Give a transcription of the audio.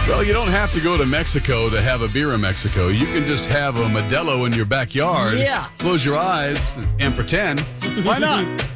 Well, you don't have to go to Mexico to have a beer in Mexico. You can just have a Modelo in your backyard. Yeah. Close your eyes and pretend. Why not?